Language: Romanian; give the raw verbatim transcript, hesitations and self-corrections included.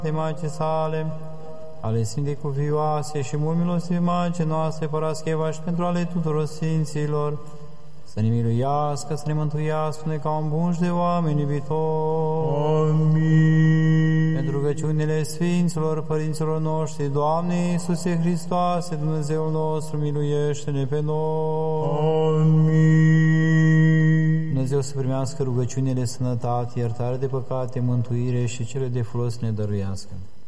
de Maicii sale, ale Sfintei Cuvioase și mult milostivi Maicii noastre, Parascheva, și pentru ale tuturor Sfinților, să ne miluiască, să ne mântuiască, ne ca un bun și de oameni iubitori. Amin. Pentru rugăciunile Sfinților, Părinților noștri, Doamne Iisuse Hristoase, Dumnezeul nostru, miluiește-ne pe noi. Amin. Dumnezeu să primească rugăciunile, sănătate, iertare de păcate, mântuire și cele de folos ne dăruiască.